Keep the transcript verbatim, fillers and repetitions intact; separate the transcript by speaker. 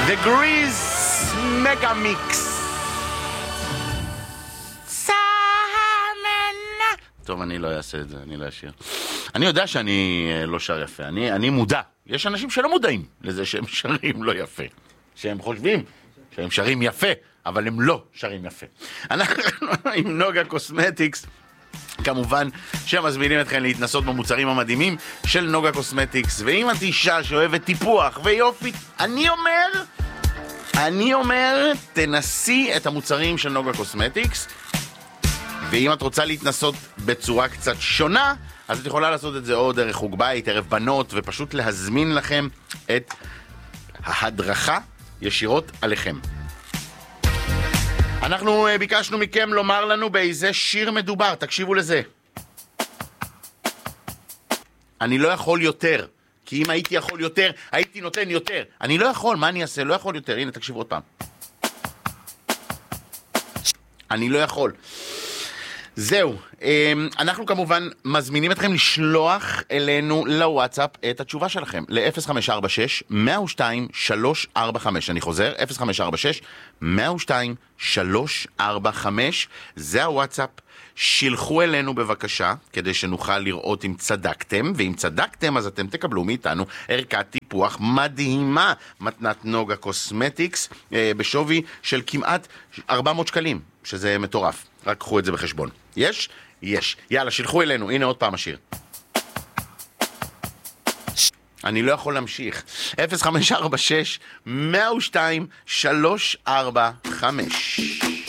Speaker 1: The Grease Mega Mix. טוב, אני לא אעשה את זה, אני לא אשאיר. אני יודע שאני לא שר יפה, אני, אני מודע. יש אנשים שלא מודעים לזה שהם שרים לא יפה. שהם חושבים שהם שרים יפה, אבל הם לא שרים יפה. אנחנו עם נוגה קוסמטיקס, כמובן שמזמינים אתכם להתנסות במוצרים המדהימים של נוגה קוסמטיקס, ואם את אישה שאוהבת טיפוח ויופי, אני אומר, אני אומר, תנסי את המוצרים של נוגה קוסמטיקס, ואם את רוצה להתנסות בצורה קצת שונה, אז את יכולה לעשות את זה או דרך חוג בית, ערב בנות, ופשוט להזמין לכם את ההדרכה ישירות עליכם. אנחנו ביקשנו מכם לומר לנו באיזה שיר מדובר, תקשיבו לזה. אני לא יכול יותר, כי אם הייתי יכול יותר, הייתי נותן יותר. אני לא יכול, מה אני אעשה? לא יכול יותר. הנה, תקשיבו עוד פעם. אני לא יכול. זהו, אנחנו כמובן מזמינים אתכם לשלוח אלינו לוואטסאפ את התשובה שלכם ל-אפס חמש ארבע שש מאה ושתיים שלוש ארבע חמש. אני חוזר, אפס חמש ארבע שש מאה ושתיים שלוש ארבע חמש, זה הוואטסאפ. שילחו אלינו בבקשה, כדי שנוכל לראות אם צדקתם, ואם צדקתם אז אתם תקבלו מאיתנו ערכת טיפוח מדהימה, מתנת נוגה קוסמטיקס, בשווי של כמעט ארבע מאות שקלים, שזה מטורף. רק קחו את זה בחשבון. יש? יש. יאללה, שילחו אלינו. הנה עוד פעם השיר. אני לא יכול להמשיך. אפס חמש ארבע שש מאה ושתיים שלוש ארבע חמש.